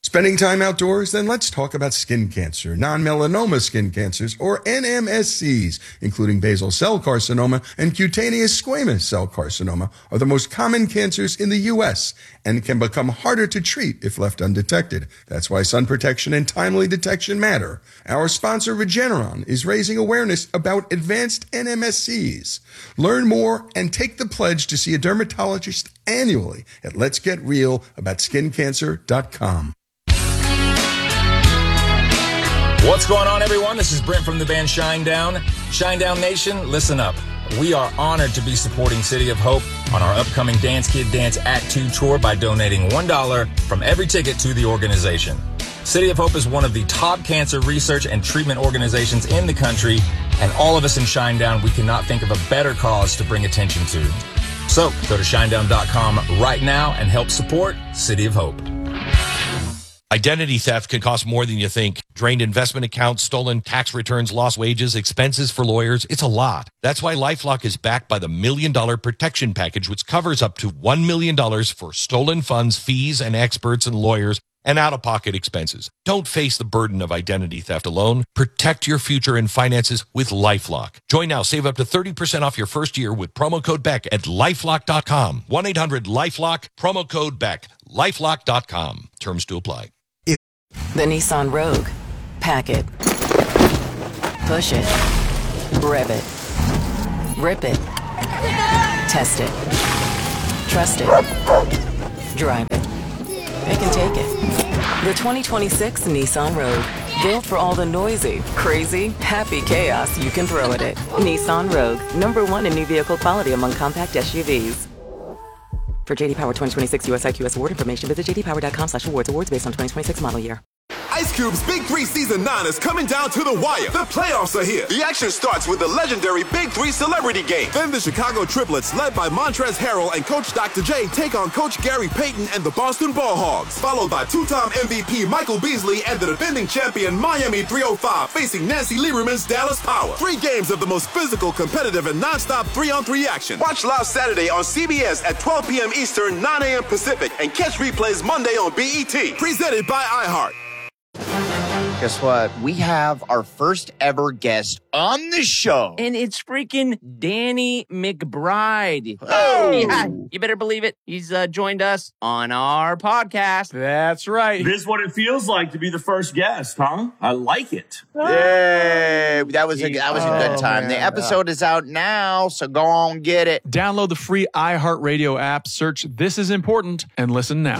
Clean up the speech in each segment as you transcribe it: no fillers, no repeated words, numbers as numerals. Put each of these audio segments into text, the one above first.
Spending time outdoors? Then let's talk about skin cancer. Non-melanoma skin cancers, or NMSCs, including basal cell carcinoma and cutaneous squamous cell carcinoma, are the most common cancers in the U.S. and can become harder to treat if left undetected. That's why sun protection and timely detection matter. Our sponsor, Regeneron, is raising awareness about advanced NMSCs. Learn more and take the pledge to see a dermatologist annually at letsgetrealaboutSkinCancer.com. What's going on, everyone? This is Brent from the band Shinedown. Shinedown Nation, listen up. We are honored to be supporting City of Hope on our upcoming Dance Kid Dance Act 2 tour by donating $1 from every ticket to the organization. City of Hope is one of the top cancer research and treatment organizations in the country, and all of us in Shinedown, we cannot think of a better cause to bring attention to. So go to shinedown.com right now and help support City of Hope. Identity theft can cost more than you think. Drained investment accounts, stolen tax returns, lost wages, expenses for lawyers. It's a lot. That's why LifeLock is backed by the $1 Million Protection Package, which covers up to $1 million for stolen funds, fees, and experts and lawyers, and out-of-pocket expenses. Don't face the burden of identity theft alone. Protect your future and finances with LifeLock. Join now. Save up to 30% off your first year with promo code BECK at LifeLock.com. 1-800-LifeLock, promo code BECK. LifeLock.com. Terms to apply. The Nissan Rogue. Pack it. Push it. Rev it. Rip it. Test it. Trust it. Drive it. Pick and take it. The 2026 Nissan Rogue. Built for all the noisy, crazy, happy chaos you can throw at it. Nissan Rogue. #1 in new vehicle quality among compact SUVs. For JD Power 2026 US IQS award information, visit jdpower.com/awards. Awards based on 2026 model year. Ice Cube's Big 3 Season 9 is coming down to the wire. The playoffs are here. The action starts with the legendary Big 3 Celebrity Game. Then the Chicago Triplets, led by Montrezl Harrell and Coach Dr. J, take on Coach Gary Payton and the Boston Ball Hogs. Followed by two-time MVP Michael Beasley and the defending champion Miami 305 facing Nancy Lieberman's Dallas Power. 3 games of the most physical, competitive, and non-stop 3-on-3 action. Watch live Saturday on CBS at 12 p.m. Eastern, 9 a.m. Pacific, and catch replays Monday on BET. Presented by iHeart. Guess what? We have our first ever guest on the show. And it's freaking Danny McBride. Oh! Yeah, you better believe it. He's joined us on our podcast. That's right. This is what it feels like to be the first guest, huh? I like it. Yay! That was a good time. Man. The episode is out now, so go on get it. Download the free iHeartRadio app, search This Is Important, and listen now.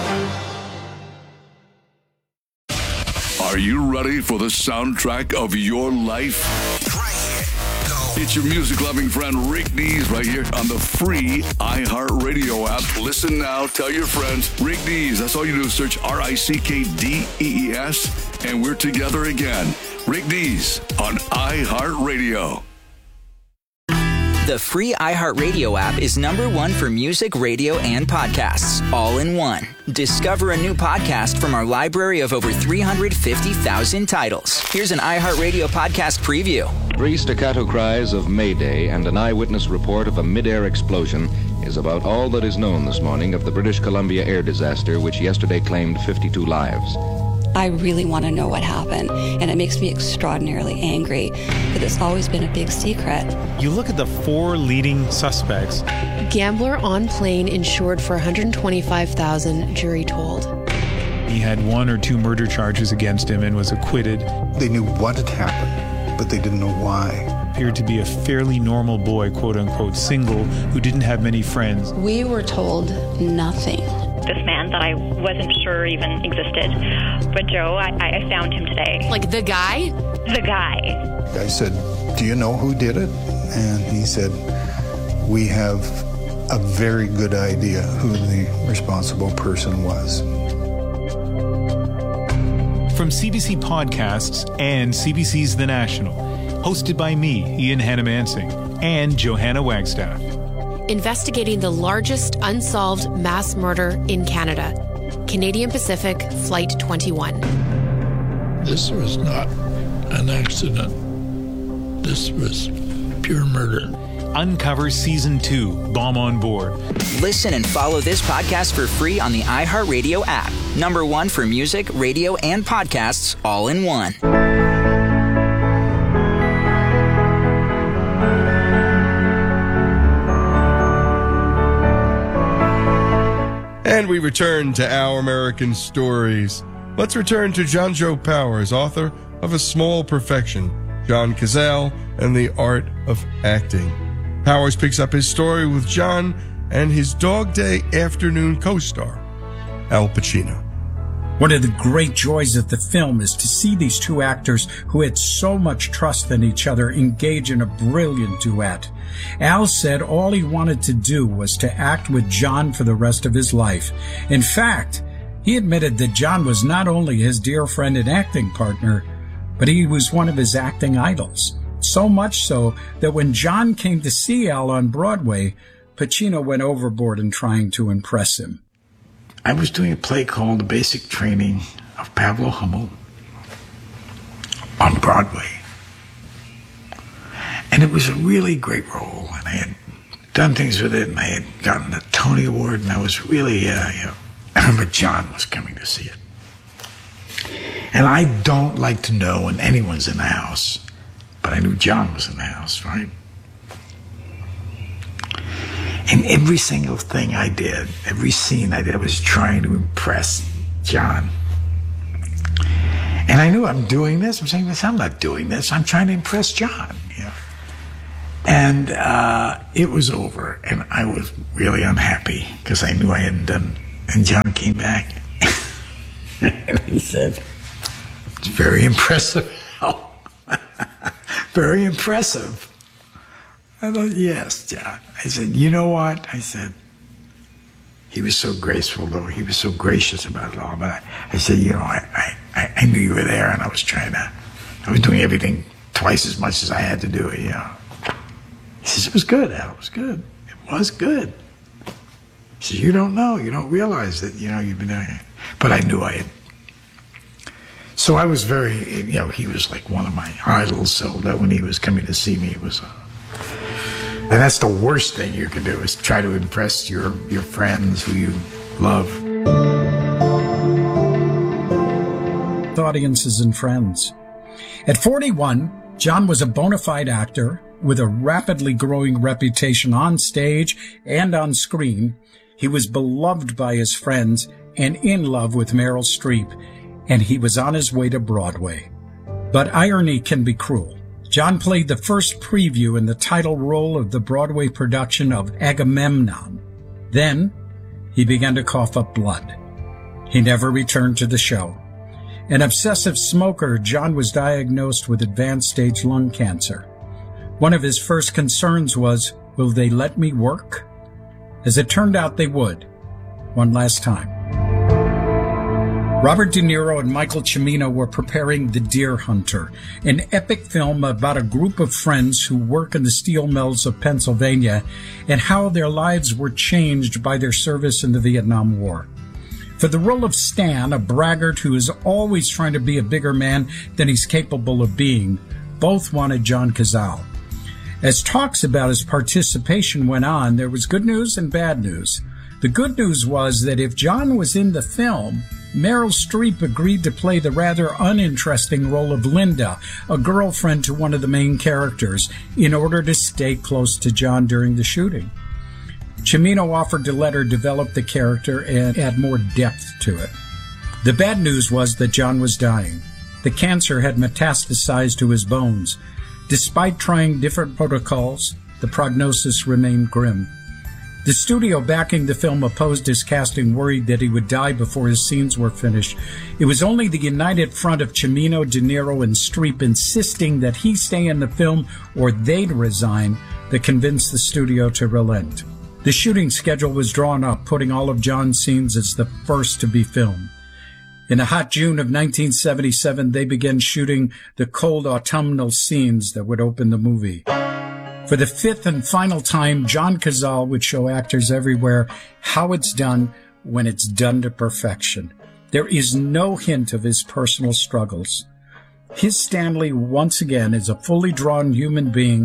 Are you ready for the soundtrack of your life? It's your music-loving friend Rick Dees right here on the free iHeartRadio app. Listen now. Tell your friends. Rick Dees. That's all you do. Search RICKDEES, and we're together again. Rick Dees on iHeartRadio. The free iHeartRadio app is #1 for music, radio, and podcasts, all in one. Discover a new podcast from our library of over 350,000 titles. Here's an iHeartRadio podcast preview. 3 staccato cries of Mayday and an eyewitness report of a mid-air explosion is about all that is known this morning of the British Columbia air disaster, which yesterday claimed 52 lives. I really want to know what happened, and it makes me extraordinarily angry that it's always been a big secret. You look at the 4 leading suspects. Gambler on plane insured for $125,000, jury told. He had 1 or 2 murder charges against him and was acquitted. They knew what had happened, but they didn't know why. Appeared to be a fairly normal boy, quote-unquote, single, who didn't have many friends. We were told nothing. This man that I wasn't sure even existed. But Joe, I found him today. Like the guy? The guy. I said, "Do you know who did it?" And he said, "We have a very good idea who the responsible person was." From CBC Podcasts and CBC's The National, hosted by me, Ian Hannamansing, and Johanna Wagstaff. Investigating the largest unsolved mass murder in Canada. Canadian Pacific Flight 21. This was not an accident. This was pure murder. Uncover Season 2, Bomb on Board. Listen and follow this podcast for free on the iHeartRadio app. Number one for music, radio, and podcasts all in one. And we return to Our American Stories. Let's return to John Joe Powers, author of A Small Perfection, John Cazale, and the Art of Acting. Powers picks up his story with John and his Dog Day Afternoon co-star, Al Pacino. One of the great joys of the film is to see these two actors who had so much trust in each other engage in a brilliant duet. Al said all he wanted to do was to act with John for the rest of his life. In fact, he admitted that John was not only his dear friend and acting partner, but he was one of his acting idols. So much so that when John came to see Al on Broadway, Pacino went overboard in trying to impress him. I was doing a play called The Basic Training of Pablo Hummel on Broadway. And it was a really great role, and I had done things with it, and I had gotten a Tony Award, and I was really, I remember John was coming to see it. And I don't like to know when anyone's in the house, but I knew John was in the house, right? And every single thing I did, every scene I did, I was trying to impress John. And I knew I'm doing this. I'm saying this. I'm not doing this. I'm trying to impress John. You know? And it was over, and I was really unhappy because I knew I hadn't done. And John came back, and he said, "It's very impressive, Al. Very impressive." I thought, "Yes, John." I said, "You know what?" I said, he was so graceful, though. He was so gracious about it all. But I said, "You know, I knew you were there, and I was doing everything twice as much as I had to do it, you know." He says, "It was good, Al. It was good. It was good." He says, "You don't know. You don't realize that, you know, you've been doing it." But I knew I had. So I was very, you know, he was like one of my idols, so that when he was coming to see me, it was and that's the worst thing you can do, is try to impress your friends who you love. Audiences and friends. At 41, John was a bona fide actor with a rapidly growing reputation on stage and on screen. He was beloved by his friends and in love with Meryl Streep, and he was on his way to Broadway. But irony can be cruel. John played the first preview in the title role of the Broadway production of Agamemnon. Then, he began to cough up blood. He never returned to the show. An obsessive smoker, John was diagnosed with advanced stage lung cancer. One of his first concerns was, will they let me work? As it turned out, they would. One last time. Robert De Niro and Michael Cimino were preparing The Deer Hunter, an epic film about a group of friends who work in the steel mills of Pennsylvania and how their lives were changed by their service in the Vietnam War. For the role of Stan, a braggart who is always trying to be a bigger man than he's capable of being, both wanted John Cazale. As talks about his participation went on, there was good news and bad news. The good news was that if John was in the film, Meryl Streep agreed to play the rather uninteresting role of Linda, a girlfriend to one of the main characters, in order to stay close to John during the shooting. Cimino offered to let her develop the character and add more depth to it. The bad news was that John was dying. The cancer had metastasized to his bones. Despite trying different protocols, the prognosis remained grim. The studio backing the film opposed his casting, worried that he would die before his scenes were finished. It was only the united front of Cimino, De Niro, and Streep insisting that he stay in the film or they'd resign that convinced the studio to relent. The shooting schedule was drawn up, putting all of John's scenes as the first to be filmed. In the hot June of 1977, they began shooting the cold autumnal scenes that would open the movie. For the fifth and final time, John Cazale would show actors everywhere how it's done when it's done to perfection. There is no hint of his personal struggles. His Stanley, once again, is a fully drawn human being,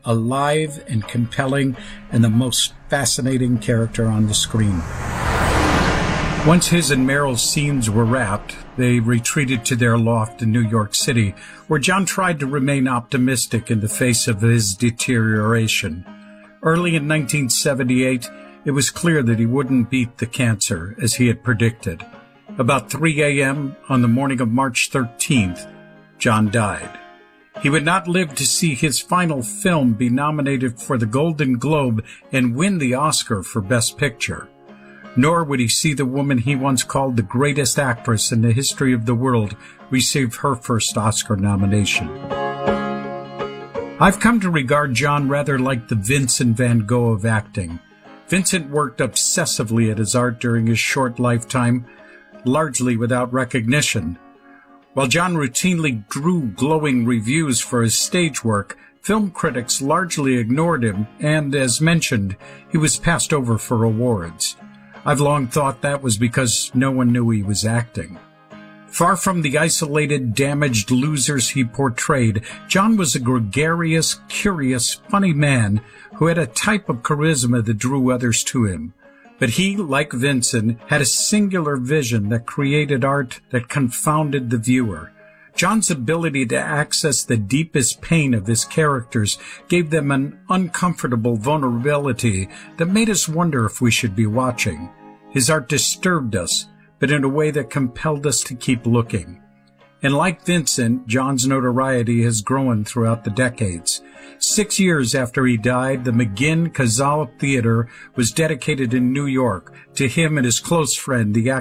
alive and compelling and the most fascinating character on the screen. Once his and Meryl's scenes were wrapped, they retreated to their loft in New York City, where John tried to remain optimistic in the face of his deterioration. Early in 1978, it was clear that he wouldn't beat the cancer as he had predicted. About 3 a.m. on the morning of March 13th, John died. He would not live to see his final film be nominated for the Golden Globe and win the Oscar for Best Picture. Nor would he see the woman he once called the greatest actress in the history of the world receive her first Oscar nomination. I've come to regard John rather like the Vincent van Gogh of acting. Vincent worked obsessively at his art during his short lifetime, largely without recognition. While John routinely drew glowing reviews for his stage work, film critics largely ignored him, and, as mentioned, he was passed over for awards. I've long thought that was because no one knew he was acting. Far from the isolated, damaged losers he portrayed, John was a gregarious, curious, funny man who had a type of charisma that drew others to him. But he, like Vincent, had a singular vision that created art that confounded the viewer. John's ability to access the deepest pain of his characters gave them an uncomfortable vulnerability that made us wonder if we should be watching. His art disturbed us, but in a way that compelled us to keep looking. And like Vincent, John's notoriety has grown throughout the decades. 6 years after he died, the McGinn Kazal Theater was dedicated in New York to him and his close friend, the actor